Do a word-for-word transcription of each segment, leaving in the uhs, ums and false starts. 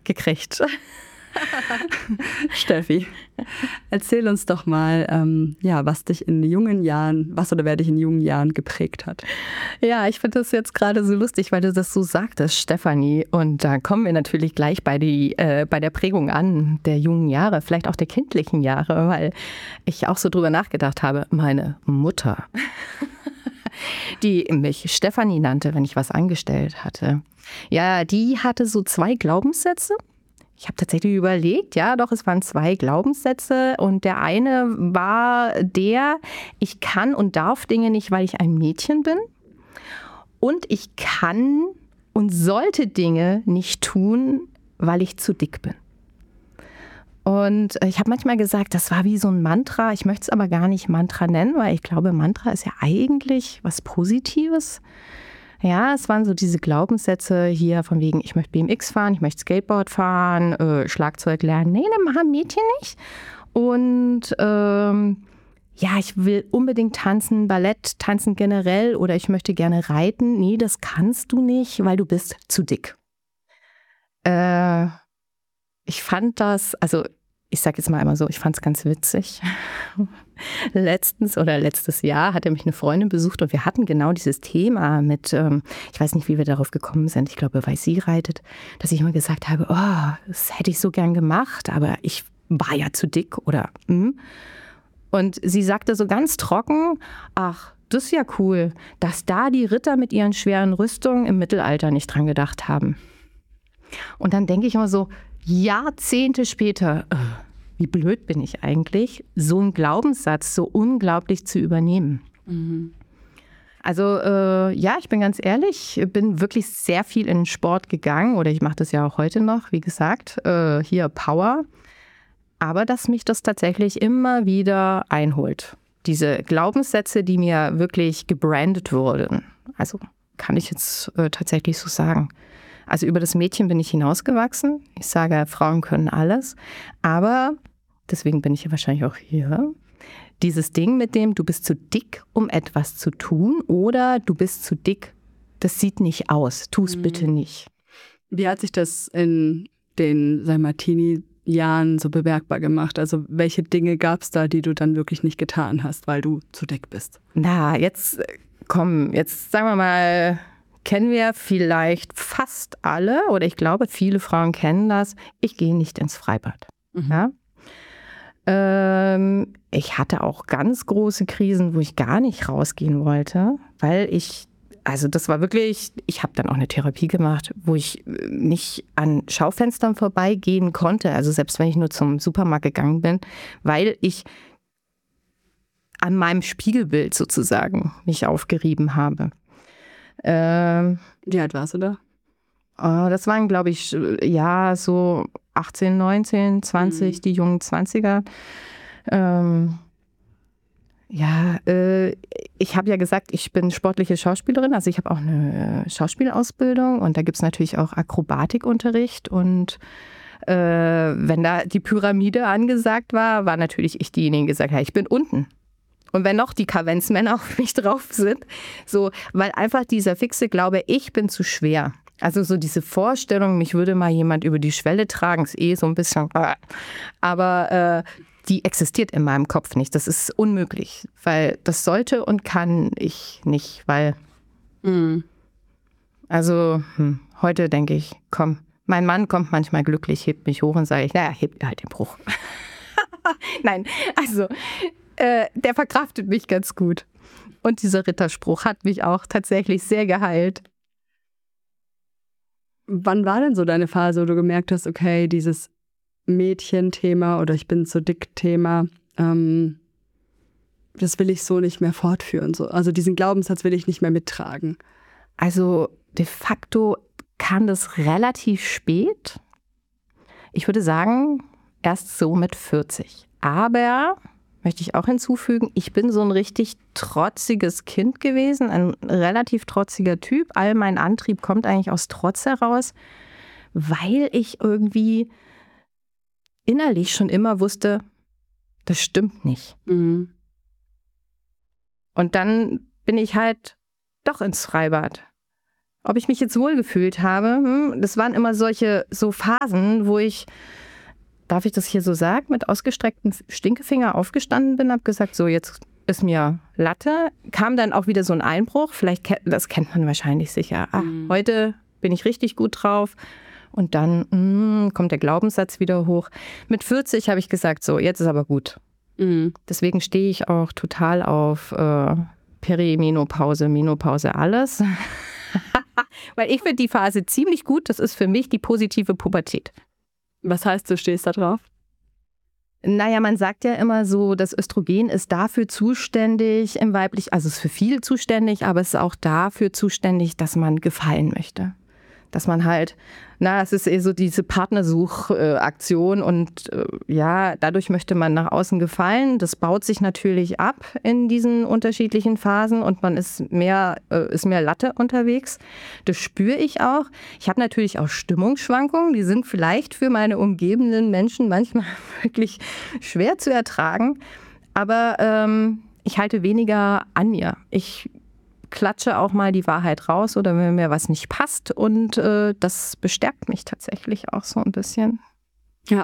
gekriegt. Steffi, erzähl uns doch mal, ähm, ja, was dich in jungen Jahren, was oder wer dich in jungen Jahren geprägt hat. Ja, ich finde das jetzt gerade so lustig, weil du das so sagtest, Stefanie. Und da kommen wir natürlich gleich bei, die, äh, bei der Prägung an der jungen Jahre, vielleicht auch der kindlichen Jahre, weil ich auch so drüber nachgedacht habe. Meine Mutter, die mich Stefanie nannte, wenn ich was angestellt hatte. Ja, die hatte so zwei Glaubenssätze. Ich habe tatsächlich überlegt, ja doch, es waren zwei Glaubenssätze und der eine war der, ich kann und darf Dinge nicht, weil ich ein Mädchen bin und ich kann und sollte Dinge nicht tun, weil ich zu dick bin. Und ich habe manchmal gesagt, das war wie so ein Mantra, ich möchte es aber gar nicht Mantra nennen, weil ich glaube, Mantra ist ja eigentlich was Positives. Ja, es waren so diese Glaubenssätze hier von wegen, ich möchte B M X fahren, ich möchte Skateboard fahren, äh, Schlagzeug lernen. Nee, das machen Mädchen nicht. Und ähm, ja, ich will unbedingt tanzen, Ballett, tanzen generell oder ich möchte gerne reiten. Nee, das kannst du nicht, weil du bist zu dick. Äh, ich fand das, also ich sage jetzt mal einmal so, ich fand es ganz witzig. Letztens oder letztes Jahr hatte mich eine Freundin besucht und wir hatten genau dieses Thema mit, ähm, ich weiß nicht, wie wir darauf gekommen sind, ich glaube, weil sie reitet, dass ich immer gesagt habe, oh, das hätte ich so gern gemacht, aber ich war ja zu dick oder mm. Und sie sagte so ganz trocken, ach, das ist ja cool, dass da die Ritter mit ihren schweren Rüstungen im Mittelalter nicht dran gedacht haben. Und dann denke ich immer so, Jahrzehnte später, äh, wie blöd bin ich eigentlich, so einen Glaubenssatz so unglaublich zu übernehmen. Mhm. Also äh, ja, ich bin ganz ehrlich, bin wirklich sehr viel in den Sport gegangen oder ich mache das ja auch heute noch, wie gesagt, äh, hier Power. Aber dass mich das tatsächlich immer wieder einholt. Diese Glaubenssätze, die mir wirklich gebrandet wurden, also kann ich jetzt äh, tatsächlich so sagen. Also über das Mädchen bin ich hinausgewachsen. Ich sage, Frauen können alles. Aber, deswegen bin ich ja wahrscheinlich auch hier, dieses Ding mit dem, du bist zu dick, um etwas zu tun oder du bist zu dick, das sieht nicht aus. Tu es mhm. bitte nicht. Wie hat sich das in den, sagen wir mal, Teenie-Jahren so bemerkbar gemacht? Also welche Dinge gab es da, die du dann wirklich nicht getan hast, weil du zu dick bist? Na, jetzt komm, jetzt sagen wir mal... Kennen wir vielleicht fast alle, oder ich glaube, viele Frauen kennen das, ich gehe nicht ins Freibad. Mhm. Ja? Ähm, ich hatte auch ganz große Krisen, wo ich gar nicht rausgehen wollte, weil ich, also das war wirklich, ich habe dann auch eine Therapie gemacht, wo ich nicht an Schaufenstern vorbeigehen konnte, also selbst wenn ich nur zum Supermarkt gegangen bin, weil ich an meinem Spiegelbild sozusagen mich aufgerieben habe. Ähm, Wie alt warst du da? Oh, das waren, glaube ich, ja, so achtzehn, neunzehn, zwanzig, mhm. die jungen Zwanziger. Ähm, ja, äh, ich habe ja gesagt, ich bin sportliche Schauspielerin, also ich habe auch eine Schauspielausbildung und da gibt es natürlich auch Akrobatikunterricht und äh, wenn da die Pyramide angesagt war, war natürlich ich diejenige, die gesagt hat, ich bin unten. Und wenn noch die Kavenzmänner auf mich drauf sind, so, weil einfach dieser fixe Glaube, ich bin zu schwer. Also so diese Vorstellung, mich würde mal jemand über die Schwelle tragen, ist eh so ein bisschen, aber äh, die existiert in meinem Kopf nicht. Das ist unmöglich, weil das sollte und kann ich nicht, weil, mhm. also hm, heute denke ich, komm, mein Mann kommt manchmal glücklich, hebt mich hoch und sage ich, naja, hebt halt den Bruch. Nein, also äh, der verkraftet mich ganz gut. Und dieser Ritterspruch hat mich auch tatsächlich sehr geheilt. Wann war denn so deine Phase, wo du gemerkt hast, okay, dieses Mädchenthema oder ich bin zu dick Thema, ähm, das will ich so nicht mehr fortführen. So. Also diesen Glaubenssatz will ich nicht mehr mittragen. Also de facto kam das relativ spät. Ich würde sagen, erst so mit vierzig. Aber, möchte ich auch hinzufügen, ich bin so ein richtig trotziges Kind gewesen, ein relativ trotziger Typ. All mein Antrieb kommt eigentlich aus Trotz heraus, weil ich irgendwie innerlich schon immer wusste, das stimmt nicht. Mhm. Und dann bin ich halt doch ins Freibad. ob ich mich jetzt wohlgefühlt habe. Hm, das waren immer solche so Phasen, wo ich, darf ich das hier so sagen, mit ausgestrecktem Stinkefinger aufgestanden bin, habe gesagt, so jetzt ist mir Latte. Kam dann auch wieder so ein Einbruch, vielleicht, das kennt man wahrscheinlich sicher. Ah, mhm. Heute bin ich richtig gut drauf. Und dann mh, kommt der Glaubenssatz wieder hoch. Mit vierzig habe ich gesagt, so, jetzt ist aber gut. Mhm. Deswegen stehe ich auch total auf äh, Perimenopause, Menopause, alles. Weil ich finde die Phase ziemlich gut. Das ist für mich die positive Pubertät. Was heißt, du stehst da drauf? Naja, man sagt ja immer so, das Östrogen ist dafür zuständig im weiblichen, also es ist für viel zuständig, aber es ist auch dafür zuständig, dass man gefallen möchte. Dass man halt, na, es ist eher so diese Partnersuchaktion und äh, ja, dadurch möchte man nach außen gefallen. Das baut sich natürlich ab in diesen unterschiedlichen Phasen und man ist mehr, äh, ist mehr Latte unterwegs. Das spüre ich auch. Ich habe natürlich auch Stimmungsschwankungen, die sind vielleicht für meine umgebenden Menschen manchmal wirklich schwer zu ertragen, aber ähm, ich halte weniger an mir. Ich klatsche auch mal die Wahrheit raus oder wenn mir was nicht passt und äh, das bestärkt mich tatsächlich auch so ein bisschen. Ja,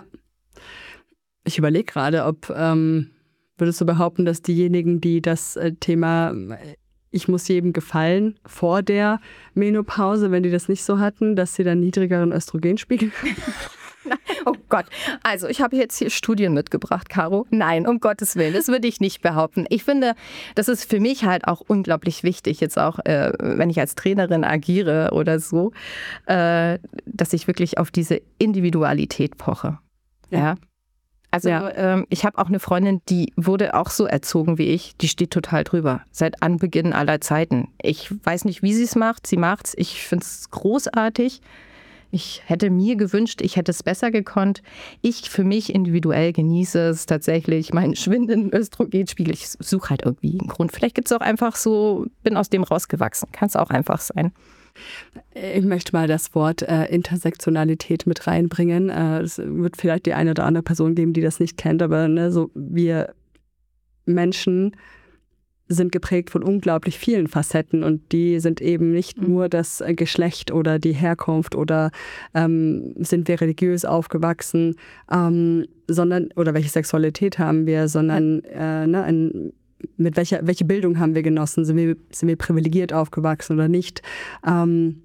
ich überlege gerade, ob, ähm, würdest du behaupten, dass diejenigen, die das äh, Thema ich muss jedem gefallen vor der Menopause, wenn die das nicht so hatten, dass sie dann niedrigeren Östrogenspiegel haben? Oh Gott, also ich habe jetzt hier Studien mitgebracht, Caro. Nein, um Gottes Willen, das würde ich nicht behaupten. Ich finde, das ist für mich halt auch unglaublich wichtig, jetzt auch, äh, wenn ich als Trainerin agiere oder so, äh, dass ich wirklich auf diese Individualität poche. Ja. ja? Also ja. ähm, ich habe auch eine Freundin, die wurde auch so erzogen wie ich, die steht total drüber, seit Anbeginn aller Zeiten. Ich weiß nicht, wie sie es macht, sie macht's, ich finde es großartig. Ich hätte mir gewünscht, ich hätte es besser gekonnt. Ich für mich individuell genieße es tatsächlich, meinen schwindenden Östrogenspiegel. Ich suche halt irgendwie einen Grund. Vielleicht gibt es auch einfach so, bin aus dem rausgewachsen. Kann es auch einfach sein. Ich möchte mal das Wort äh, Intersektionalität mit reinbringen. Äh, es wird vielleicht die eine oder andere Person geben, die das nicht kennt, aber ne, so wir Menschen sind geprägt von unglaublich vielen Facetten und die sind eben nicht mhm. nur das Geschlecht oder die Herkunft oder ähm, sind wir religiös aufgewachsen, ähm, sondern oder welche Sexualität haben wir, sondern äh, ne, ein, mit welcher welche Bildung haben wir genossen, sind wir, sind wir privilegiert aufgewachsen oder nicht. Ähm,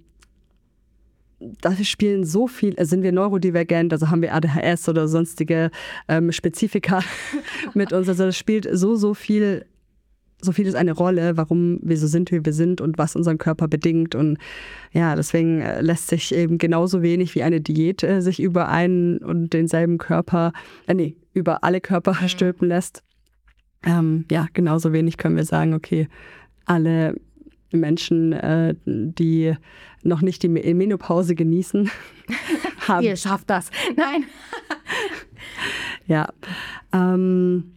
da spielen so viel, sind wir neurodivergent, also haben wir A D H S oder sonstige ähm, Spezifika mit uns, also das spielt so, so viel So viel ist eine Rolle, warum wir so sind, wie wir sind und was unseren Körper bedingt. Und ja, deswegen lässt sich eben genauso wenig wie eine Diät äh, sich über einen und denselben Körper, äh, nee, über alle Körper mhm. stülpen lässt. Ähm, ja, genauso wenig können wir sagen, okay, alle Menschen, äh, die noch nicht die Menopause genießen, haben. Ihr schafft das. Nein. ja, ähm,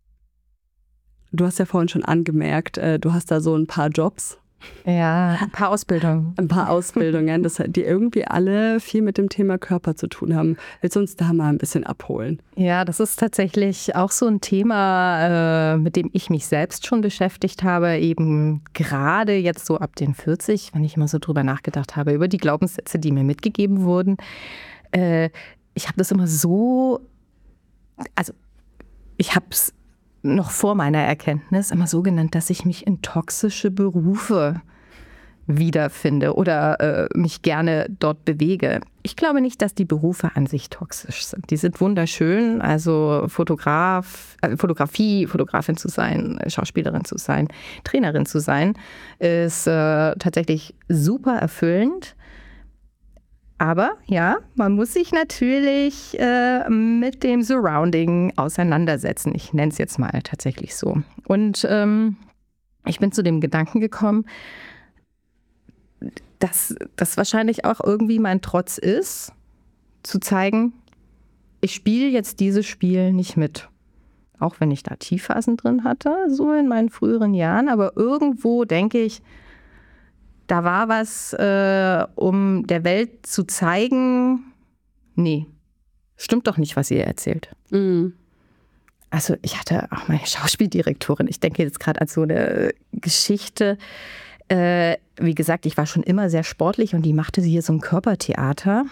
du hast ja vorhin schon angemerkt, äh, du hast da so ein paar Jobs. Ja, ein paar Ausbildungen. Ein paar Ausbildungen, das, die irgendwie alle viel mit dem Thema Körper zu tun haben. Willst du uns da mal ein bisschen abholen? Ja, das ist tatsächlich auch so ein Thema, äh, mit dem ich mich selbst schon beschäftigt habe. Eben gerade jetzt so ab den vierzig, wenn ich immer so drüber nachgedacht habe, über die Glaubenssätze, die mir mitgegeben wurden. Äh, ich habe das immer so, also ich habe es noch vor meiner Erkenntnis immer so genannt, dass ich mich in toxische Berufe wiederfinde oder äh, mich gerne dort bewege. Ich glaube nicht, dass die Berufe an sich toxisch sind. Die sind wunderschön, also Fotograf, äh, Fotografie, Fotografin zu sein, Schauspielerin zu sein, Trainerin zu sein, ist äh, tatsächlich super erfüllend. Aber ja, man muss sich natürlich äh, mit dem Surrounding auseinandersetzen. Ich nenne es jetzt mal tatsächlich so. Und ähm, ich bin zu dem Gedanken gekommen, dass das wahrscheinlich auch irgendwie mein Trotz ist, zu zeigen, ich spiele jetzt dieses Spiel nicht mit. Auch wenn ich da Tiefphasen drin hatte, so in meinen früheren Jahren. Aber irgendwo denke ich, da war was, äh, um der Welt zu zeigen, nee, stimmt doch nicht, was ihr erzählt. Mhm. Also ich hatte auch meine Schauspieldirektorin, ich denke jetzt gerade an so eine Geschichte, äh, wie gesagt, ich war schon immer sehr sportlich und die machte sie hier so ein Körpertheater.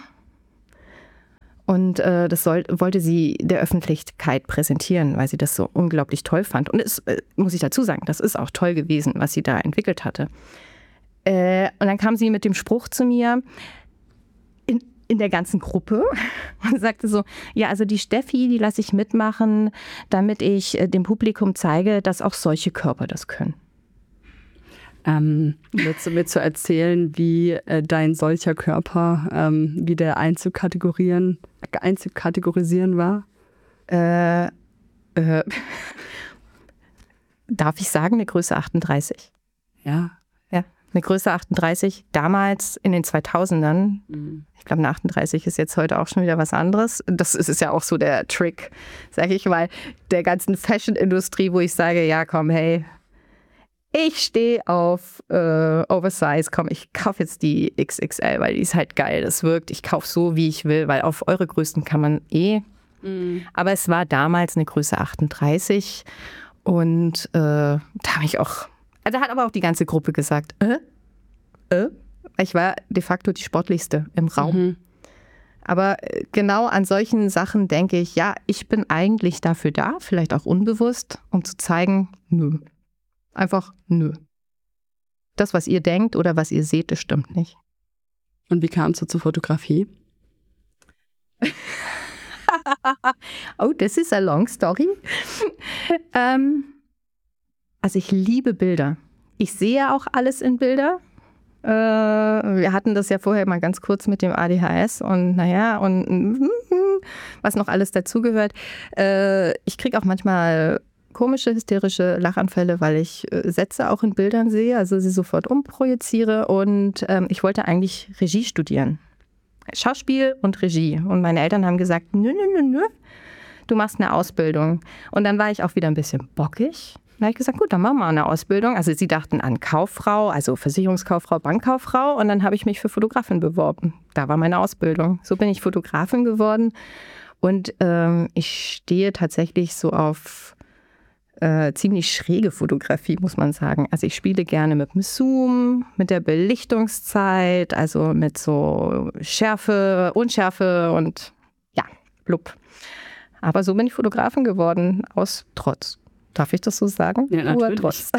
Und äh, das soll, wollte sie der Öffentlichkeit präsentieren, weil sie das so unglaublich toll fand. Und es äh, muss ich dazu sagen, das ist auch toll gewesen, was sie da entwickelt hatte. Äh, und dann kam sie mit dem Spruch zu mir in, in der ganzen Gruppe und sagte so, ja, also die Steffi, die lasse ich mitmachen, damit ich äh, dem Publikum zeige, dass auch solche Körper das können. Ähm, willst du mir zu erzählen, wie äh, dein solcher Körper, ähm, wie der einzukategorieren, einzukategorisieren war? Äh, äh, darf ich sagen, eine Größe achtunddreißig? Ja. Ja, eine Größe achtunddreißig. Damals in den zweitausendern, mhm. Ich glaube, eine achtunddreißig ist jetzt heute auch schon wieder was anderes. Das ist, ist ja auch so der Trick, sage ich mal, der ganzen Fashion-Industrie, wo ich sage, ja komm, hey, ich stehe auf äh, Oversize, komm, ich kaufe jetzt die X X L, weil die ist halt geil, das wirkt. Ich kaufe so, wie ich will, weil auf eure Größen kann man eh. Mhm. Aber es war damals eine Größe achtunddreißig und äh, da habe ich auch, also hat aber auch die ganze Gruppe gesagt, äh, äh. Ich war de facto die sportlichste im Raum. Mhm. Aber genau an solchen Sachen denke ich, ja, ich bin eigentlich dafür da, vielleicht auch unbewusst, um zu zeigen, nö. Einfach nö. Das, was ihr denkt oder was ihr seht, das stimmt nicht. Und wie kamst du zur Fotografie? Oh, das ist a long story. ähm, also ich liebe Bilder. Ich sehe auch alles in Bilder. Äh, wir hatten das ja vorher mal ganz kurz mit dem A D H S und naja, und was noch alles dazugehört. Äh, ich kriege auch manchmal komische, hysterische Lachanfälle, weil ich äh, Sätze auch in Bildern sehe, also sie sofort umprojiziere. Und ähm, ich wollte eigentlich Regie studieren. Schauspiel und Regie. Und meine Eltern haben gesagt, nö, nö, nö, nö, du machst eine Ausbildung. Und dann war ich auch wieder ein bisschen bockig. Dann habe ich gesagt, gut, dann machen wir eine Ausbildung. Also sie dachten an Kauffrau, also Versicherungskauffrau, Bankkauffrau. Und dann habe ich mich für Fotografin beworben. Da war meine Ausbildung. So bin ich Fotografin geworden. Und ähm, ich stehe tatsächlich so auf Äh, ziemlich schräge Fotografie, muss man sagen. Also ich spiele gerne mit dem Zoom, mit der Belichtungszeit, also mit so Schärfe, Unschärfe und ja, blub. Aber so bin ich Fotografin geworden, aus Trotz. Darf ich das so sagen? Ja, natürlich. Trotz.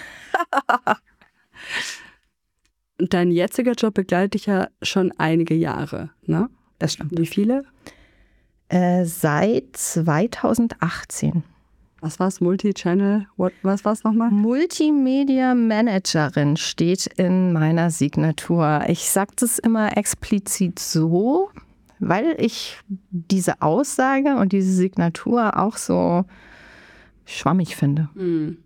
Dein jetziger Job begleitet dich ja schon einige Jahre, ne? Das stimmt. Wie viele? Äh, seit zweitausendachtzehn. Was war's? Multi-Channel? What, was war's nochmal? Multimedia Managerin steht in meiner Signatur. Ich sage das immer explizit so, weil ich diese Aussage und diese Signatur auch so schwammig finde. Mhm.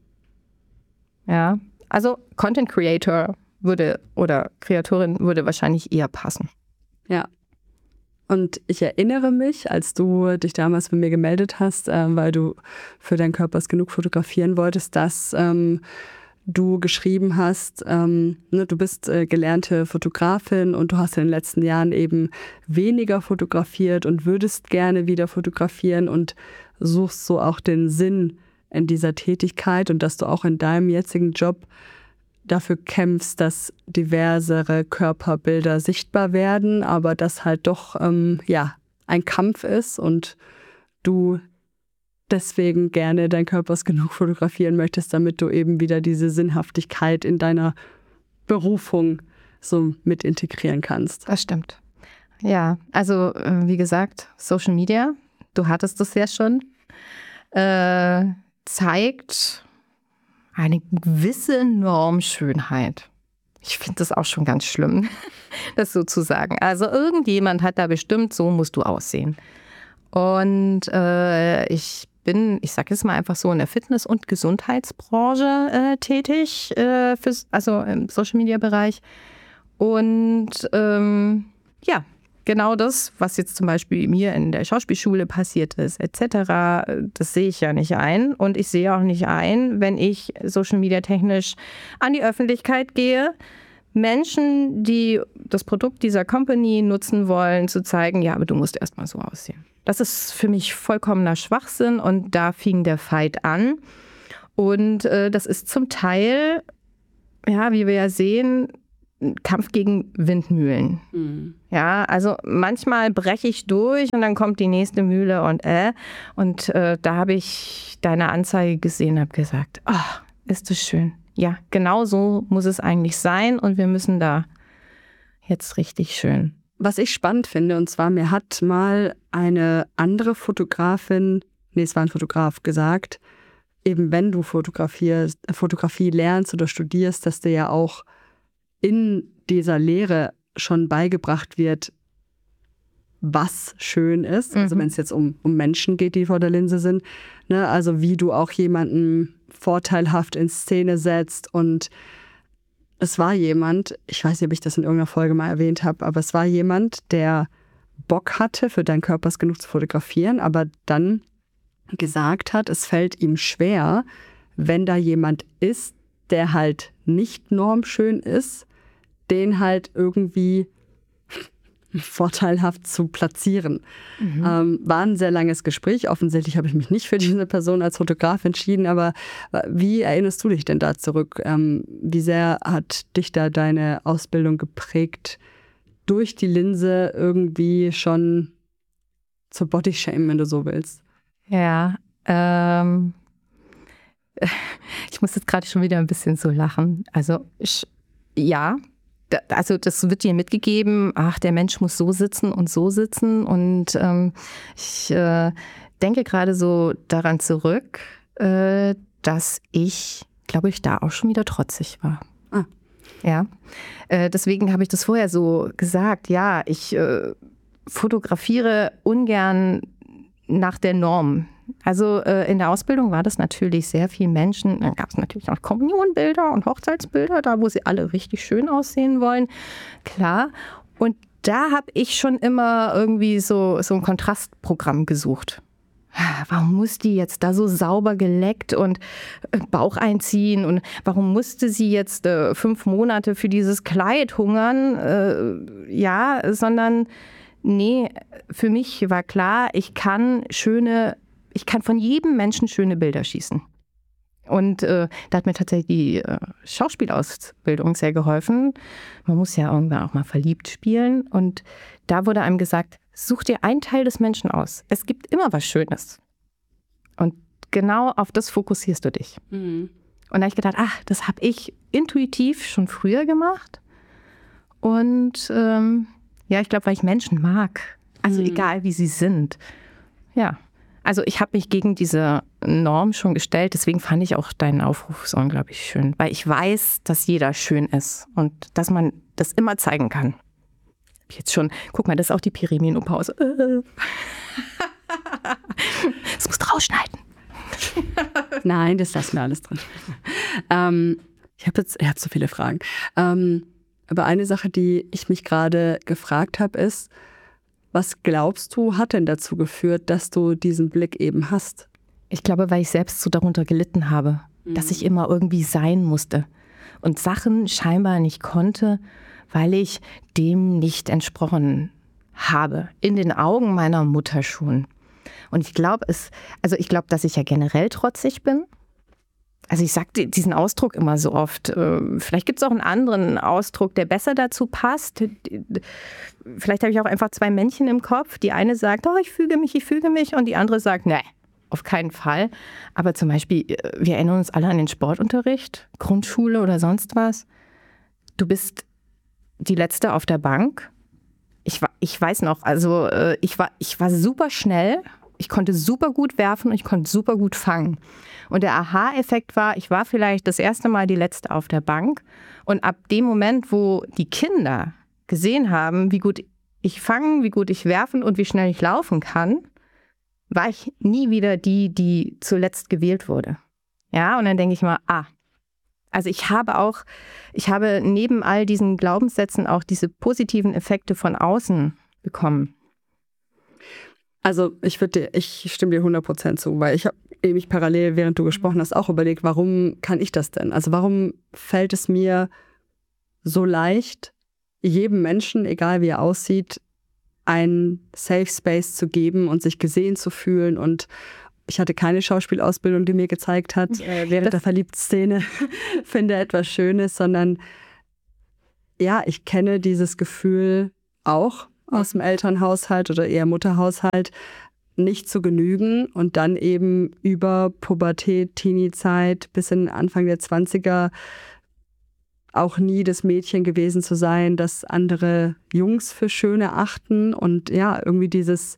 Ja, also Content Creator würde oder Kreatorin würde wahrscheinlich eher passen. Ja. Und ich erinnere mich, als du dich damals bei mir gemeldet hast, äh, weil du für dein Körper ist genug fotografieren wolltest, dass ähm, du geschrieben hast, ähm, ne, du bist äh, gelernte Fotografin und du hast in den letzten Jahren eben weniger fotografiert und würdest gerne wieder fotografieren und suchst so auch den Sinn in dieser Tätigkeit und dass du auch in deinem jetzigen Job dafür kämpfst, dass diversere Körperbilder sichtbar werden, aber das halt doch ähm, ja, ein Kampf ist und du deswegen gerne dein Körper ist genug fotografieren möchtest, damit du eben wieder diese Sinnhaftigkeit in deiner Berufung so mit integrieren kannst. Das stimmt. Ja, also äh, wie gesagt, Social Media, du hattest das ja schon, äh, zeigt eine gewisse Normschönheit. Ich finde das auch schon ganz schlimm, das so zu sagen. Also irgendjemand hat da bestimmt, so musst du aussehen. Und äh, ich bin, ich sage jetzt mal einfach so, in der Fitness- und Gesundheitsbranche äh, tätig, äh, fürs, also im Social-Media-Bereich. Und ähm, ja, genau das, was jetzt zum Beispiel mir in der Schauspielschule passiert ist, et cetera, das sehe ich ja nicht ein. Und ich sehe auch nicht ein, wenn ich Social-Media-technisch an die Öffentlichkeit gehe, Menschen, die das Produkt dieser Company nutzen wollen, zu zeigen, ja, aber du musst erst mal so aussehen. Das ist für mich vollkommener Schwachsinn und da fing der Fight an. Und äh, das ist zum Teil ja, wie wir ja sehen, ein Kampf gegen Windmühlen. Mhm. Ja, also manchmal breche ich durch und dann kommt die nächste Mühle und äh. Und äh, da habe ich deine Anzeige gesehen und habe gesagt, ach, ist das schön. Ja, genau so muss es eigentlich sein und wir müssen da jetzt richtig schön. Was ich spannend finde, und zwar mir hat mal eine andere Fotografin, nee, es war ein Fotograf, gesagt, eben wenn du fotografierst, Fotografie lernst oder studierst, dass dir ja auch in dieser Lehre schon beigebracht wird, was schön ist. Mhm. Also wenn es jetzt um, um Menschen geht, die vor der Linse sind. Ne? Also wie du auch jemanden vorteilhaft in Szene setzt. Und es war jemand, ich weiß nicht, ob ich das in irgendeiner Folge mal erwähnt habe, aber es war jemand, der Bock hatte, für Dein Körper ist genug zu fotografieren, aber dann gesagt hat, es fällt ihm schwer, wenn da jemand ist, der halt nicht normschön ist, den halt irgendwie vorteilhaft zu platzieren. Mhm. Ähm, war ein sehr langes Gespräch. Offensichtlich habe ich mich nicht für diese Person als Fotograf entschieden, aber wie erinnerst du dich denn da zurück? Ähm, wie sehr hat dich da deine Ausbildung geprägt, durch die Linse irgendwie schon zur Bodyshaming, wenn du so willst? Ja, ähm, ich muss jetzt gerade schon wieder ein bisschen so lachen. Also ich, ja, also das wird dir mitgegeben, ach, der Mensch muss so sitzen und so sitzen. Und ähm, ich äh, denke gerade so daran zurück, äh, dass ich, glaube ich, da auch schon wieder trotzig war. Ah. Ja, äh, deswegen habe ich das vorher so gesagt. Ja, ich äh, fotografiere ungern nach der Norm. Also äh, in der Ausbildung war das natürlich sehr viel Menschen. Dann gab es natürlich auch Kommunionbilder und Hochzeitsbilder, da wo sie alle richtig schön aussehen wollen. Klar. Und da habe ich schon immer irgendwie so, so ein Kontrastprogramm gesucht. Warum muss die jetzt da so sauber geleckt und Bauch einziehen? Und warum musste sie jetzt äh, fünf Monate für dieses Kleid hungern? Äh, ja, sondern nee, für mich war klar, ich kann schöne, ich kann von jedem Menschen schöne Bilder schießen. Und äh, da hat mir tatsächlich die äh, Schauspielausbildung sehr geholfen. Man muss ja irgendwann auch mal verliebt spielen. Und da wurde einem gesagt, such dir einen Teil des Menschen aus. Es gibt immer was Schönes. Und genau auf das fokussierst du dich. Mhm. Und da habe ich gedacht, ach, das habe ich intuitiv schon früher gemacht. Und ähm, ja, ich glaube, weil ich Menschen mag. Also mhm. egal, wie sie sind. Ja, also ich habe mich gegen diese Norm schon gestellt. Deswegen fand ich auch deinen Aufruf so unglaublich schön. Weil ich weiß, dass jeder schön ist und dass man das immer zeigen kann. Jetzt schon, guck mal, das ist auch die Perimenopause. Das musst du rausschneiden. Nein, das lassen wir alles drin. Ähm, ich habe jetzt, ich habe so viele Fragen. Ähm, aber eine Sache, die ich mich gerade gefragt habe, ist, was glaubst du, hat denn dazu geführt, dass du diesen Blick eben hast? Ich glaube, weil ich selbst so darunter gelitten habe, mhm. dass ich immer irgendwie sein musste und Sachen scheinbar nicht konnte, weil ich dem nicht entsprochen habe. In den Augen meiner Mutter schon. Und ich glaube, es, also ich glaube, dass ich ja generell trotzig bin. Also ich sage diesen Ausdruck immer so oft. Vielleicht gibt es auch einen anderen Ausdruck, der besser dazu passt. Vielleicht habe ich auch einfach zwei Männchen im Kopf. Die eine sagt, oh, ich füge mich, ich füge mich. Und die andere sagt, nee, auf keinen Fall. Aber zum Beispiel, wir erinnern uns alle an den Sportunterricht, Grundschule oder sonst was. Du bist die Letzte auf der Bank. Ich, war, ich weiß noch, also ich war, ich war super schnell. Ich konnte super gut werfen und ich konnte super gut fangen. Und der Aha-Effekt war, ich war vielleicht das erste Mal die Letzte auf der Bank. Und ab dem Moment, wo die Kinder gesehen haben, wie gut ich fangen, wie gut ich werfen und wie schnell ich laufen kann, war ich nie wieder die, die zuletzt gewählt wurde. Ja, und dann denke ich mal, ah, also ich habe auch, ich habe neben all diesen Glaubenssätzen auch diese positiven Effekte von außen bekommen. Also ich würde, ich stimme dir hundert Prozent zu, weil ich habe nämlich parallel, während du gesprochen hast, auch überlegt, warum kann ich das denn? Also warum fällt es mir so leicht, jedem Menschen, egal wie er aussieht, einen Safe Space zu geben und sich gesehen zu fühlen und ich hatte keine Schauspielausbildung, die mir gezeigt hat, äh, während das der Verliebtszene finde etwas Schönes, sondern ja, ich kenne dieses Gefühl auch aus dem Elternhaushalt oder eher Mutterhaushalt, nicht zu genügen und dann eben über Pubertät, Teenie-Zeit bis in Anfang der zwanziger auch nie das Mädchen gewesen zu sein, das andere Jungs für schön erachten und ja, irgendwie dieses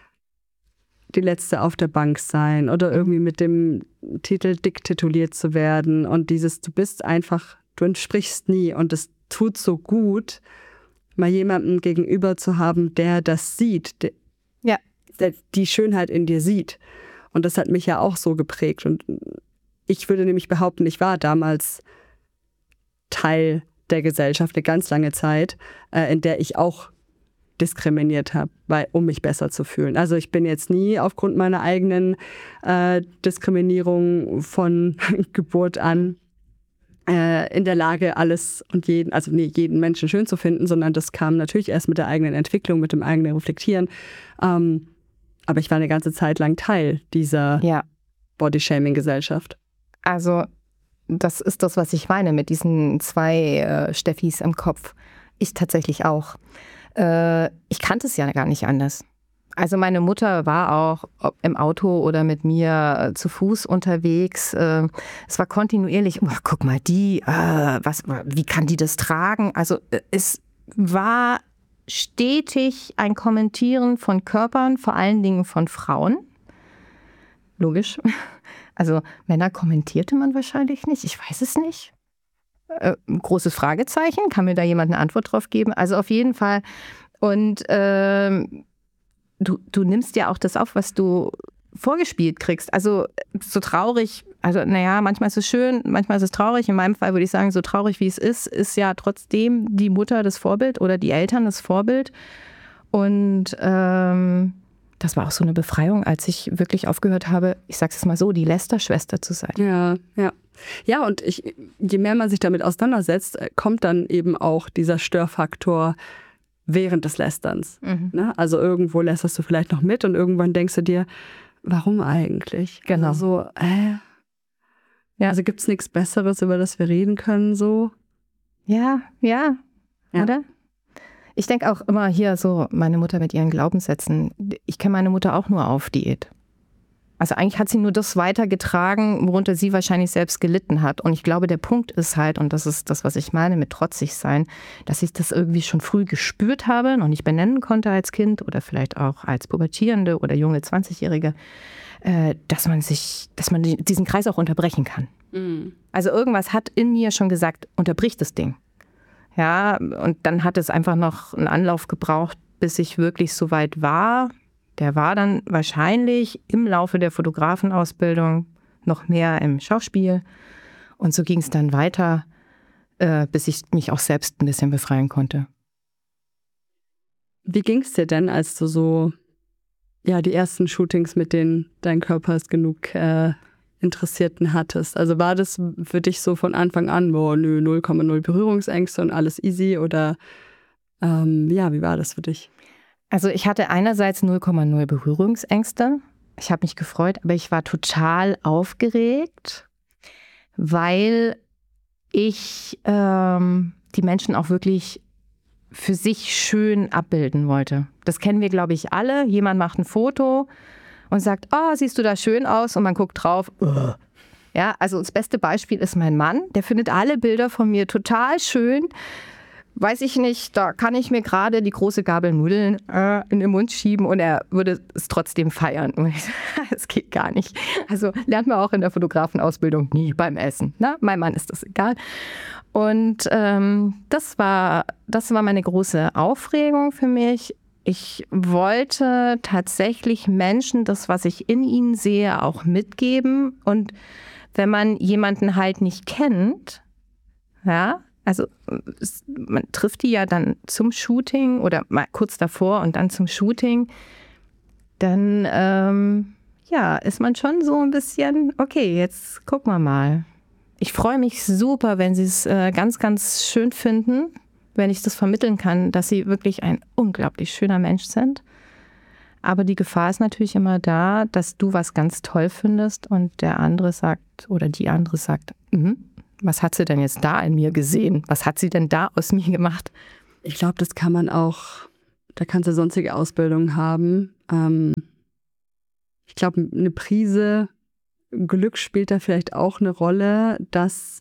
die Letzte auf der Bank sein oder irgendwie mit dem Titel dick tituliert zu werden und dieses, du bist einfach, du entsprichst nie und es tut so gut, mal jemanden gegenüber zu haben, der das sieht, der, ja. der die Schönheit in dir sieht. Und das hat mich ja auch so geprägt und ich würde nämlich behaupten, ich war damals Teil der Gesellschaft eine ganz lange Zeit, äh, in der ich auch diskriminiert habe, weil, um mich besser zu fühlen. Also ich bin jetzt nie aufgrund meiner eigenen äh, Diskriminierung von Geburt an äh, in der Lage, alles und jeden, also nee, jeden Menschen schön zu finden, sondern das kam natürlich erst mit der eigenen Entwicklung, mit dem eigenen Reflektieren. Ähm, aber ich war eine ganze Zeit lang Teil dieser ja. Bodyshaming-Gesellschaft. Also das ist das, was ich meine mit diesen zwei äh, Steffis im Kopf. Ich tatsächlich auch. Äh, ich kannte es ja gar nicht anders. Also meine Mutter war auch ob im Auto oder mit mir äh, zu Fuß unterwegs. Äh, es war kontinuierlich, oh, guck mal, die, äh, was, wie kann die das tragen? Also äh, es war stetig ein Kommentieren von Körpern, vor allen Dingen von Frauen. Logisch. Also Männer kommentierte man wahrscheinlich nicht, ich weiß es nicht. Äh, großes Fragezeichen, kann mir da jemand eine Antwort drauf geben? Also auf jeden Fall. Und ähm, du, du nimmst ja auch das auf, was du vorgespielt kriegst. Also so traurig, also naja, manchmal ist es schön, manchmal ist es traurig. In meinem Fall würde ich sagen, so traurig wie es ist, ist ja trotzdem die Mutter das Vorbild oder die Eltern das Vorbild. Und ähm, das war auch so eine Befreiung, als ich wirklich aufgehört habe, ich sag's jetzt mal so, die Lästerschwester zu sein. Ja, ja. Ja, und ich, je mehr man sich damit auseinandersetzt, kommt dann eben auch dieser Störfaktor während des Lästerns. Mhm. Ne? Also irgendwo lästerst du vielleicht noch mit und irgendwann denkst du dir, warum eigentlich? Genau. Also, äh, ja. Also gibt es nichts Besseres, über das wir reden können, so? Ja, ja, ja. Oder? Ich denke auch immer hier so, meine Mutter mit ihren Glaubenssätzen, ich kenne meine Mutter auch nur auf Diät. Also eigentlich hat sie nur das weitergetragen, worunter sie wahrscheinlich selbst gelitten hat. Und ich glaube, der Punkt ist halt, und das ist das, was ich meine mit trotzig sein, dass ich das irgendwie schon früh gespürt habe, noch nicht benennen konnte als Kind oder vielleicht auch als Pubertierende oder junge zwanzigjährige, äh, dass man sich, dass man diesen Kreis auch unterbrechen kann. Mhm. Also irgendwas hat in mir schon gesagt, unterbrich das Ding. Ja, und dann hat es einfach noch einen Anlauf gebraucht, bis ich wirklich so weit war. Der war dann wahrscheinlich im Laufe der Fotografenausbildung noch mehr im Schauspiel. Und so ging es dann weiter, äh, bis ich mich auch selbst ein bisschen befreien konnte. Wie ging es dir denn, als du so ja, die ersten Shootings mit denen dein Körper ist genug äh, Interessierten hattest? Also war das für dich so von Anfang an, boah, nö, null Komma null Berührungsängste und alles easy? Oder ähm, ja, wie war das für dich? Also ich hatte einerseits null Komma null Berührungsängste. Ich habe mich gefreut, aber ich war total aufgeregt, weil ich ähm, die Menschen auch wirklich für sich schön abbilden wollte. Das kennen wir, glaube ich, alle. Jemand macht ein Foto und sagt, oh, siehst du da schön aus? Und man guckt drauf. Uh. Ja, also das beste Beispiel ist mein Mann. Der findet alle Bilder von mir total schön. Weiß ich nicht, da kann ich mir gerade die große Gabel Nudeln äh, in den Mund schieben und er würde es trotzdem feiern. Das geht gar nicht. Also lernt man auch in der Fotografenausbildung nie beim Essen. Ne? Meinem Mann ist das egal. Und ähm, das war, das war meine große Aufregung für mich. Ich wollte tatsächlich Menschen das, was ich in ihnen sehe, auch mitgeben. Und wenn man jemanden halt nicht kennt, ja, also man trifft die ja dann zum Shooting oder mal kurz davor und dann zum Shooting, dann ähm, ja, ist man schon so ein bisschen, okay, jetzt gucken wir mal. Ich freue mich super, wenn sie es äh, ganz, ganz schön finden, wenn ich das vermitteln kann, dass sie wirklich ein unglaublich schöner Mensch sind. Aber die Gefahr ist natürlich immer da, dass du was ganz toll findest und der andere sagt oder die andere sagt, mhm, was hat sie denn jetzt da in mir gesehen? Was hat sie denn da aus mir gemacht? Ich glaube, das kann man auch, da kannst du sonstige Ausbildung haben. Ähm, ich glaube, eine Prise Glück spielt da vielleicht auch eine Rolle, dass,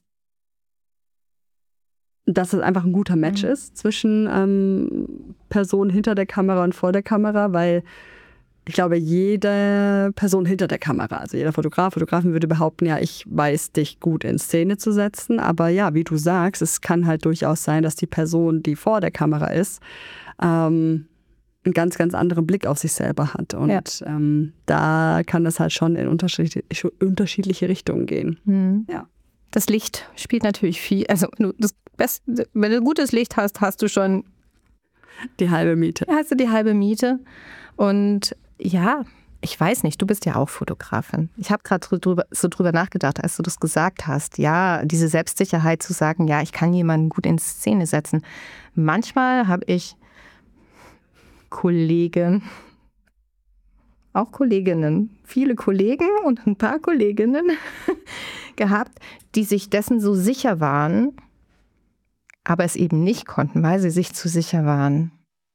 dass es einfach ein guter Match mhm. ist zwischen ähm, Person hinter der Kamera und vor der Kamera, weil ich glaube, jede Person hinter der Kamera, also jeder Fotograf, Fotografin würde behaupten, ja, ich weiß, dich gut in Szene zu setzen. Aber ja, wie du sagst, es kann halt durchaus sein, dass die Person, die vor der Kamera ist, ähm, einen ganz, ganz anderen Blick auf sich selber hat. Und ja. ähm, da kann das halt schon in unterschiedliche, unterschiedliche Richtungen gehen. Mhm. Ja. Das Licht spielt natürlich viel. Also wenn du, das Beste, wenn du gutes Licht hast, hast du schon die halbe Miete. Hast du die halbe Miete. Und ja, ich weiß nicht, du bist ja auch Fotografin. Ich habe gerade drüber, so drüber nachgedacht, als du das gesagt hast. Ja, diese Selbstsicherheit zu sagen, ja, ich kann jemanden gut in Szene setzen. Manchmal habe ich Kollegen, auch Kolleginnen, viele Kollegen und ein paar Kolleginnen gehabt, die sich dessen so sicher waren, aber es eben nicht konnten, weil sie sich zu sicher waren.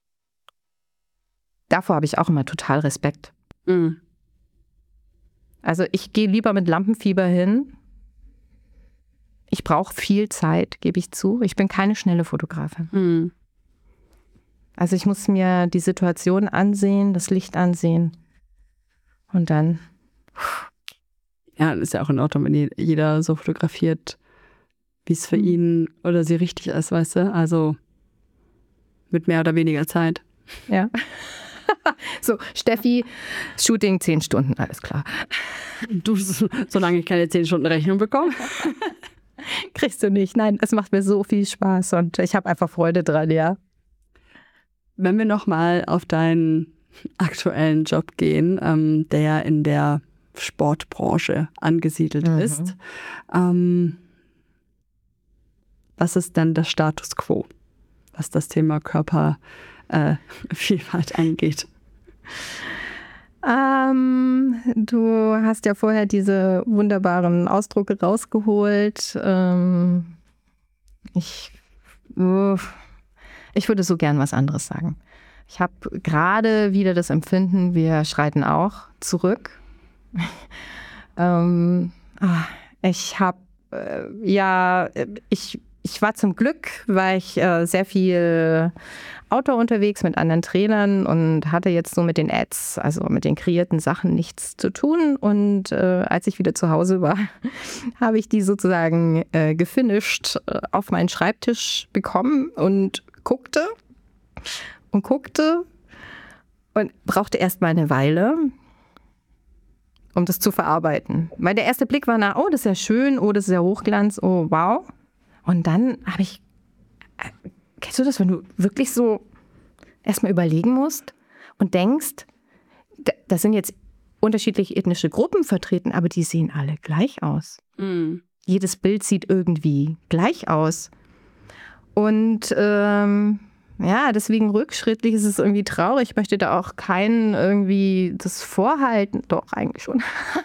Davor habe ich auch immer total Respekt. Mhm. Also ich gehe lieber mit Lampenfieber hin. Ich brauche viel Zeit, gebe ich zu. Ich bin keine schnelle Fotografin. Mhm. Also ich muss mir die Situation ansehen, das Licht ansehen und dann... Ja, das ist ja auch in Ordnung, wenn jeder so fotografiert, wie es für mhm. ihn oder sie richtig ist, weißt du? Also mit mehr oder weniger Zeit. Ja. So, Steffi, Shooting zehn Stunden, alles klar. Du, solange ich keine zehn Stunden Rechnung bekomme. Kriegst du nicht. Nein, es macht mir so viel Spaß und ich habe einfach Freude dran, ja. Wenn wir nochmal auf deinen aktuellen Job gehen, ähm, der in der Sportbranche angesiedelt mhm. ist, ähm, was ist denn der Status quo, was das Thema Körper Äh, Vielfalt angeht? Ähm, du hast ja vorher diese wunderbaren Ausdrucke rausgeholt. Ähm, ich, uh, ich würde so gern was anderes sagen. Ich habe gerade wieder das Empfinden, wir schreiten auch zurück. ähm, ich habe, äh, ja, ich Ich war zum Glück, war ich äh, sehr viel Outdoor unterwegs mit anderen Trainern und hatte jetzt so mit den Ads, also mit den kreierten Sachen nichts zu tun. Und äh, als ich wieder zu Hause war, habe ich die sozusagen äh, gefinisht äh, auf meinen Schreibtisch bekommen und guckte und guckte und brauchte erst mal eine Weile, um das zu verarbeiten. Weil der erste Blick war nach, oh, das ist ja schön, oh, das ist ja Hochglanz, oh, wow. Und dann habe ich, kennst du das, wenn du wirklich so erstmal überlegen musst und denkst, da sind jetzt unterschiedliche ethnische Gruppen vertreten, aber die sehen alle gleich aus. Mhm. Jedes Bild sieht irgendwie gleich aus. Und ähm, ja, deswegen rückschrittlich ist es irgendwie traurig. Ich möchte da auch keinen irgendwie das vorhalten. Doch, eigentlich schon.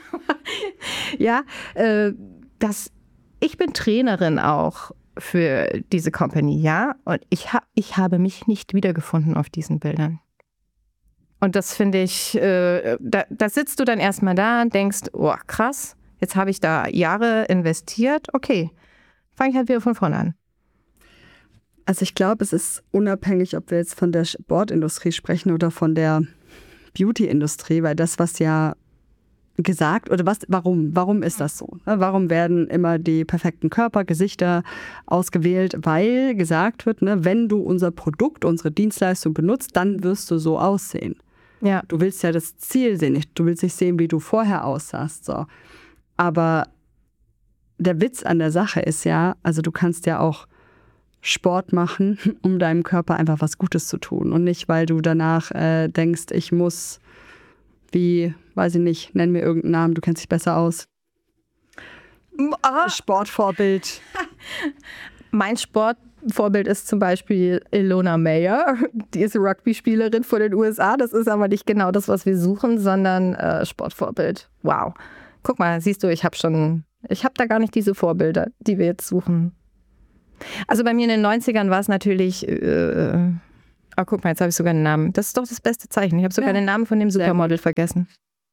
ja, äh, das Ich bin Trainerin auch für diese Company, ja. Und ich, ha- ich habe mich nicht wiedergefunden auf diesen Bildern. Und das finde ich, äh, da, da sitzt du dann erstmal da und denkst, oh krass, jetzt habe ich da Jahre investiert. Okay, fange ich halt wieder von vorne an. Also ich glaube, es ist unabhängig, ob wir jetzt von der Sportindustrie sprechen oder von der Beauty-Industrie, weil das, was ja gesagt oder was, warum, warum ist das so? Warum werden immer die perfekten Körper, Gesichter ausgewählt? Weil gesagt wird, ne, wenn du unser Produkt, unsere Dienstleistung benutzt, dann wirst du so aussehen. Ja. Du willst ja das Ziel sehen, nicht, du willst nicht sehen, wie du vorher aussahst. So. Aber der Witz an der Sache ist ja, also du kannst ja auch Sport machen, um deinem Körper einfach was Gutes zu tun und nicht, weil du danach äh, denkst, ich muss wie, weiß ich nicht, nenn mir irgendeinen Namen, du kennst dich besser aus. Ah. Sportvorbild. Mein Sport, Vorbild ist zum Beispiel Ilona Meyer. Die ist Rugby-Spielerin von den U S A. Das ist aber nicht genau das, was wir suchen, sondern äh, Sportvorbild. Wow. Guck mal, siehst du, ich habe schon, ich habe da gar nicht diese Vorbilder, die wir jetzt suchen. Also bei mir in den neunzigern war es natürlich, äh, oh, guck mal, jetzt habe ich sogar einen Namen. Das ist doch das beste Zeichen. Ich habe sogar ja. den Namen von dem Supermodel vergessen.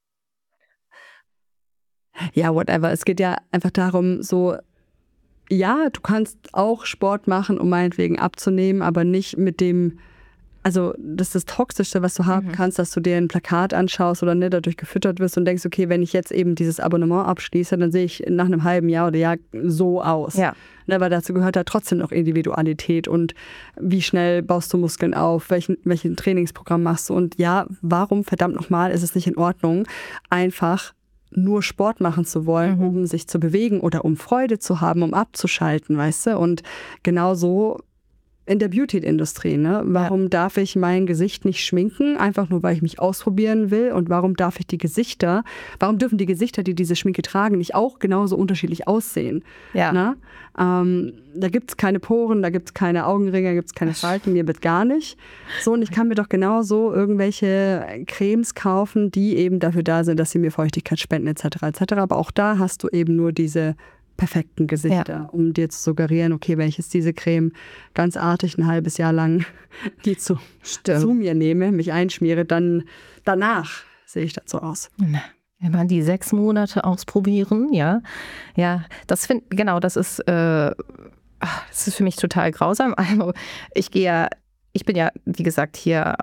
Ja, whatever. Es geht ja einfach darum, so, ja, du kannst auch Sport machen, um meinetwegen abzunehmen, aber nicht mit dem, also das ist das Toxischste, was du haben mhm. kannst, dass du dir ein Plakat anschaust oder nicht dadurch gefüttert wirst und denkst, okay, wenn ich jetzt eben dieses Abonnement abschließe, dann sehe ich nach einem halben Jahr oder Jahr so aus. Ja. Ne, weil dazu gehört da trotzdem noch Individualität und wie schnell baust du Muskeln auf, welchen, welchen Trainingsprogramm machst du und ja, warum verdammt nochmal ist es nicht in Ordnung, einfach nur Sport machen zu wollen, mhm. um sich zu bewegen oder um Freude zu haben, um abzuschalten, weißt du? Und genauso in der Beauty-Industrie, ne? Warum ja. darf ich mein Gesicht nicht schminken, einfach nur, weil ich mich ausprobieren will? Und warum darf ich die Gesichter, warum dürfen die Gesichter, die diese Schminke tragen, nicht auch genauso unterschiedlich aussehen? Ja. Ne? Ähm, da gibt es keine Poren, da gibt es keine Augenringe, da gibt es keine Falten, mir wird gar nicht. So, und ich kann mir doch genauso irgendwelche Cremes kaufen, die eben dafür da sind, dass sie mir Feuchtigkeit spenden, et cetera et cetera. Aber auch da hast du eben nur diese perfekten Gesichter, ja. um dir zu suggerieren, okay, wenn ich jetzt diese Creme ganz artig ein halbes Jahr lang die zu, zu mir nehme, mich einschmiere, dann danach sehe ich dazu aus. Wenn man die sechs Monate ausprobieren, ja, ja, das finde, genau, das ist, äh, das ist für mich total grausam. Also ich gehe ja, ich bin ja, wie gesagt, hier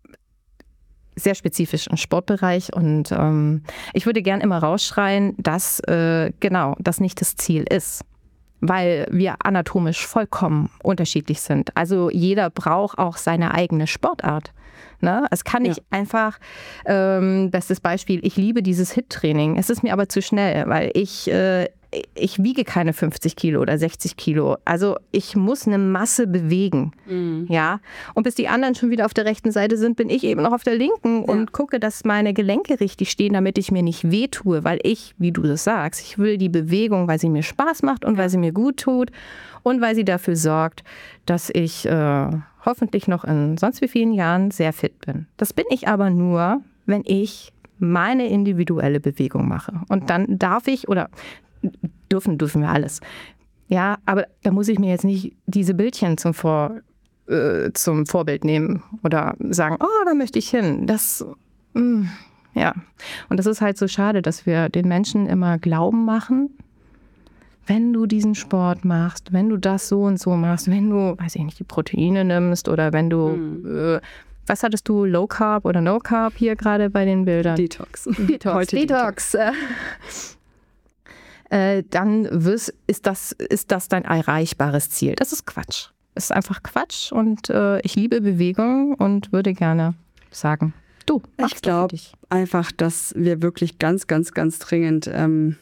sehr spezifisch im Sportbereich und ähm, ich würde gern immer rausschreien, dass äh, genau das nicht das Ziel ist, weil wir anatomisch vollkommen unterschiedlich sind. Also jeder braucht auch seine eigene Sportart. Ne? Es kann nicht ja. einfach, ähm, bestes Beispiel, ich liebe dieses HIIT-Training, es ist mir aber zu schnell, weil ich äh, ich wiege keine fünfzig Kilo oder sechzig Kilo. Also ich muss eine Masse bewegen. Mhm. Ja? Und bis die anderen schon wieder auf der rechten Seite sind, bin ich eben noch auf der linken ja. und gucke, dass meine Gelenke richtig stehen, damit ich mir nicht wehtue. Weil ich, wie du das sagst, ich will die Bewegung, weil sie mir Spaß macht und ja. weil sie mir gut tut und weil sie dafür sorgt, dass ich äh, hoffentlich noch in sonst wie vielen Jahren sehr fit bin. Das bin ich aber nur, wenn ich meine individuelle Bewegung mache. Und dann darf ich oder Dürfen, dürfen wir alles. Ja, aber da muss ich mir jetzt nicht diese Bildchen zum, Vor, äh, zum Vorbild nehmen oder sagen, oh, da möchte ich hin. Das, mh, ja. Und das ist halt so schade, dass wir den Menschen immer Glauben machen, wenn du diesen Sport machst, wenn du das so und so machst, wenn du, weiß ich nicht, die Proteine nimmst oder wenn du, mhm. äh, was hattest du, Low Carb oder No Carb hier gerade bei den Bildern? Detox. Detox. Heute Detox. Detox. Äh, dann wirst, ist, das, ist das dein erreichbares Ziel. Das ist Quatsch. Es ist einfach Quatsch und äh, ich liebe Bewegung und würde gerne sagen, du, mach's ich glaube einfach, dass wir wirklich ganz, ganz, ganz dringend ähm,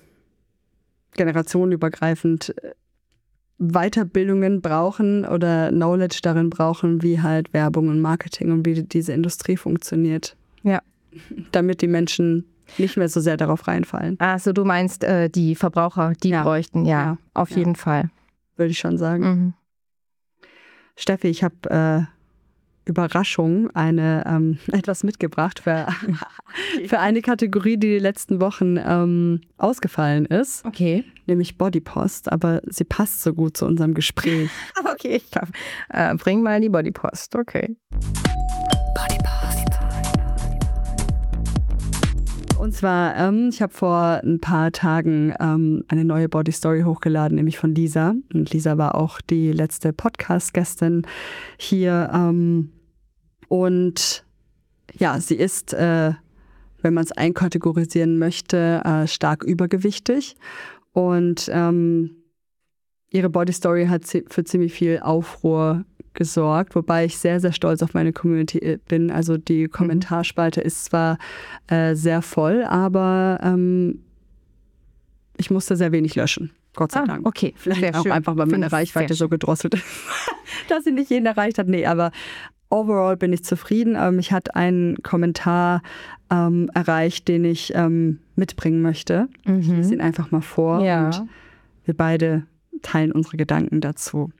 generationenübergreifend Weiterbildungen brauchen oder Knowledge darin brauchen, wie halt Werbung und Marketing und wie diese Industrie funktioniert. Ja. Damit die Menschen nicht mehr so sehr darauf reinfallen. Also du meinst, äh, die Verbraucher, die ja. bräuchten, ja, ja. auf ja. jeden Fall. Würde ich schon sagen. Mhm. Steffi, ich habe äh, Überraschung eine, ähm, etwas mitgebracht für, für eine Kategorie, die die letzten Wochen ähm, ausgefallen ist. Okay. Nämlich Bodypost, aber sie passt so gut zu unserem Gespräch. Okay, ich darf. Äh, bring mal die Bodypost, okay. Und zwar, ähm, ich habe vor ein paar Tagen ähm, eine neue Body Story hochgeladen, nämlich von Lisa. Und Lisa war auch die letzte Podcast-Gästin hier. Ähm, und ja, sie ist, äh, wenn man es einkategorisieren möchte, äh, stark übergewichtig. Und ähm, ihre Body Story hat für ziemlich viel Aufruhr gesorgt, wobei ich sehr, sehr stolz auf meine Community bin. Also die Kommentarspalte ist zwar äh, sehr voll, aber ähm, ich musste sehr wenig löschen. Gott sei ah, Dank. Okay, vielleicht sehr auch schön. einfach, weil meine Reichweite so gedrosselt ist, dass sie nicht jeden erreicht hat. Nee, aber overall bin ich zufrieden. Aber mich hat ein Kommentar ähm, erreicht, den ich ähm, mitbringen möchte. Mhm. Ich lese ihn einfach mal vor ja. und wir beide teilen unsere Gedanken dazu.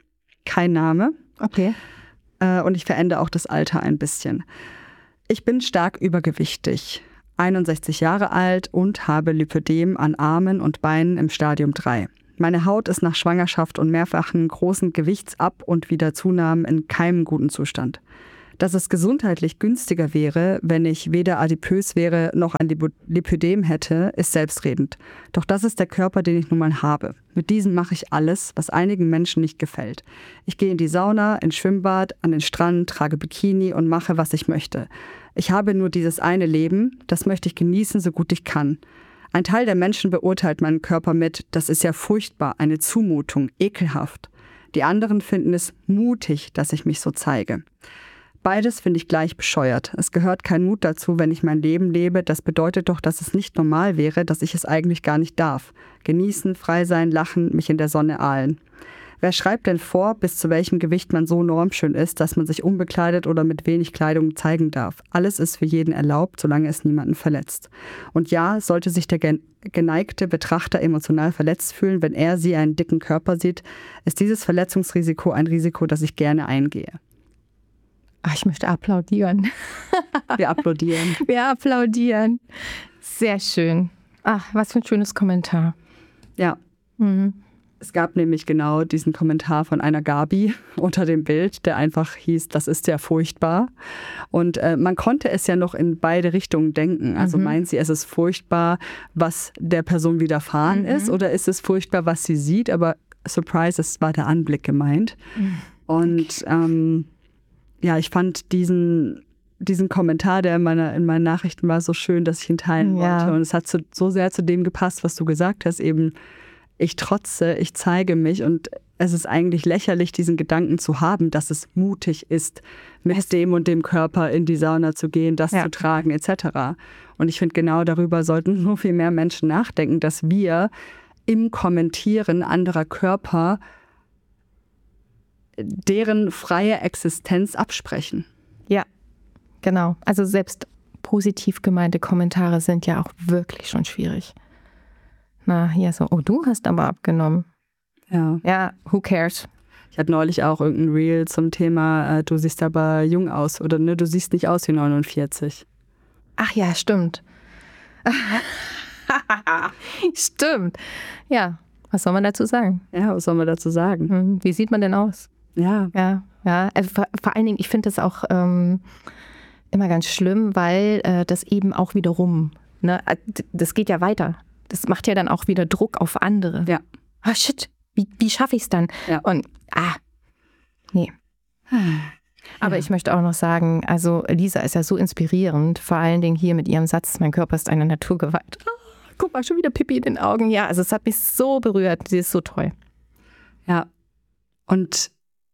kein Name. Okay. Äh, und ich verende auch das Alter ein bisschen. Ich bin stark übergewichtig, einundsechzig Jahre alt und habe Lipödem an Armen und Beinen im Stadium drei. Meine Haut ist nach Schwangerschaft und mehrfachen großen Gewichtsab- und Wiederzunahmen in keinem guten Zustand. Dass es gesundheitlich günstiger wäre, wenn ich weder adipös wäre noch ein Lipödem hätte, ist selbstredend. Doch das ist der Körper, den ich nun mal habe. Mit diesem mache ich alles, was einigen Menschen nicht gefällt. Ich gehe in die Sauna, ins Schwimmbad, an den Strand, trage Bikini und mache, was ich möchte. Ich habe nur dieses eine Leben, das möchte ich genießen, so gut ich kann. Ein Teil der Menschen beurteilt meinen Körper mit, das ist ja furchtbar, eine Zumutung, ekelhaft. Die anderen finden es mutig, dass ich mich so zeige. Beides finde ich gleich bescheuert. Es gehört kein Mut dazu, wenn ich mein Leben lebe. Das bedeutet doch, dass es nicht normal wäre, dass ich es eigentlich gar nicht darf. Genießen, frei sein, lachen, mich in der Sonne ahlen. Wer schreibt denn vor, bis zu welchem Gewicht man so normschön ist, dass man sich unbekleidet oder mit wenig Kleidung zeigen darf? Alles ist für jeden erlaubt, solange es niemanden verletzt. Und ja, sollte sich der geneigte Betrachter emotional verletzt fühlen, wenn er sie einen dicken Körper sieht, ist dieses Verletzungsrisiko ein Risiko, das ich gerne eingehe. Ach, ich möchte applaudieren. Wir applaudieren. Wir applaudieren. Sehr schön. Ach, was für ein schönes Kommentar. Ja. Mhm. Es gab nämlich genau diesen Kommentar von einer Gabi unter dem Bild, der einfach hieß, das ist ja furchtbar. Und äh, man konnte es ja noch in beide Richtungen denken. Also mhm. meint sie, es ist furchtbar, was der Person widerfahren mhm. ist, oder ist es furchtbar, was sie sieht? Aber surprise, es war der Anblick gemeint. Mhm. Und ähm, ja, ich fand diesen, diesen Kommentar, der in, meiner, in meinen Nachrichten war, so schön, dass ich ihn teilen ja. wollte. Und es hat zu, so sehr zu dem gepasst, was du gesagt hast, eben ich trotze, ich zeige mich, und es ist eigentlich lächerlich, diesen Gedanken zu haben, dass es mutig ist, mit es dem und dem Körper in die Sauna zu gehen, das ja. zu tragen et cetera. Und ich finde, genau darüber sollten so viel mehr Menschen nachdenken, dass wir im Kommentieren anderer Körper deren freie Existenz absprechen. Ja, genau. Also selbst positiv gemeinte Kommentare sind ja auch wirklich schon schwierig. Na, hier so, oh, du hast aber abgenommen. Ja. Ja, who cares? Ich hatte neulich auch irgendein Reel zum Thema, äh, du siehst aber jung aus, oder ne, du siehst nicht aus wie neunundvierzig. Ach ja, stimmt. Stimmt. Ja, was soll man dazu sagen? Ja, was soll man dazu sagen? Wie sieht man denn aus? Ja. Ja, ja. Also vor, vor allen Dingen, ich finde das auch ähm, immer ganz schlimm, weil äh, das eben auch wiederum, ne, das geht ja weiter. Das macht ja dann auch wieder Druck auf andere. Ja. Ah, shit, wie, wie schaffe ich es dann? Ja. Und, ah, nee. Aber ja. Ich möchte auch noch sagen, also Lisa ist ja so inspirierend, vor allen Dingen hier mit ihrem Satz, mein Körper ist eine Naturgewalt. Oh, guck mal, schon wieder Pipi in den Augen. Ja, also es hat mich so berührt. Sie ist so toll. Ja, und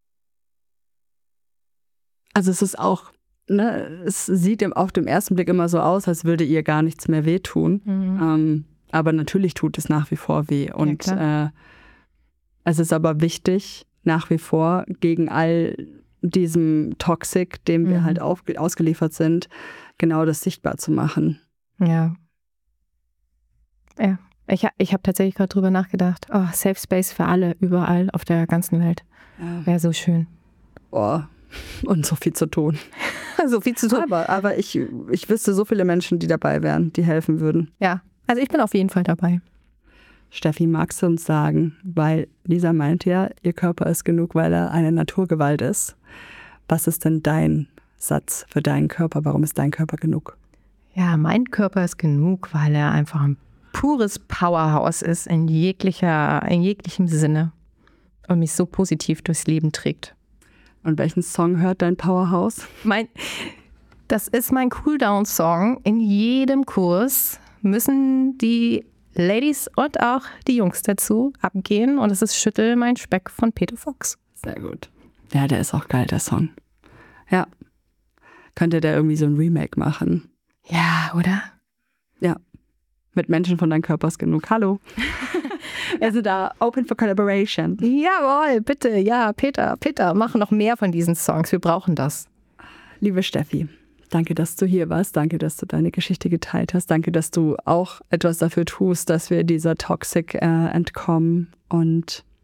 also es ist auch, ne, es sieht auf dem ersten Blick immer so aus, als würde ihr gar nichts mehr wehtun. Mhm. Ähm, aber natürlich tut es nach wie vor weh. Und ja, äh, es ist aber wichtig, nach wie vor gegen all diesem Toxik, dem wir mhm. halt auf, ausgeliefert sind, genau das sichtbar zu machen. Ja. Ja. Ich, ich habe tatsächlich gerade drüber nachgedacht. Oh, Safe Space für alle, überall auf der ganzen Welt. Ja. Wäre so schön. Boah. Und so viel zu tun. so viel zu tun. Aber, aber ich, ich wüsste so viele Menschen, die dabei wären, die helfen würden. Ja, also ich bin auf jeden Fall dabei. Steffi, magst du uns sagen, weil Lisa meint ja, ihr Körper ist genug, weil er eine Naturgewalt ist. Was ist denn dein Satz für deinen Körper? Warum ist dein Körper genug? Ja, mein Körper ist genug, weil er einfach ein pures Powerhouse ist in jeglicher, in jeglichem Sinne und mich so positiv durchs Leben trägt. Und welchen Song hört dein Powerhouse? Mein, das ist mein Cooldown-Song. In jedem Kurs müssen die Ladies und auch die Jungs dazu abgehen. Und es ist Schüttel mein Speck von Peter Fox. Sehr gut. Ja, der ist auch geil, der Song. Ja. Könnte der irgendwie so ein Remake machen? Ja, oder? Ja. Mit Menschen von deinem Körper ist genug. Hallo. Wir sind da open for collaboration. Jawohl, bitte. Ja, Peter, Peter, mach noch mehr von diesen Songs. Wir brauchen das. Liebe Steffi, danke, dass du hier warst. Danke, dass du deine Geschichte geteilt hast. Danke, dass du auch etwas dafür tust, dass wir dieser Toxik äh, entkommen. Und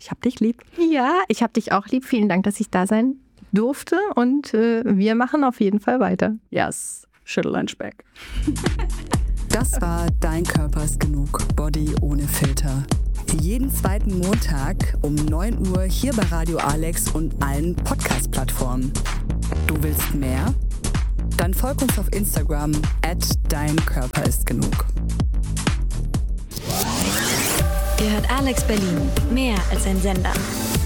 Ich hab dich lieb. Ja, ich hab dich auch lieb. Vielen Dank, dass ich da sein durfte und äh, wir machen auf jeden Fall weiter. Yes, schüttel ein Speck. Das war Dein Körper ist genug, Body ohne Filter. Jeden zweiten Montag um neun Uhr hier bei Radio Alex und allen Podcast-Plattformen. Du willst mehr? Dann folg uns auf Instagram at Dein Körper ist genug. Ihr hört Alex Berlin, mehr als ein Sender.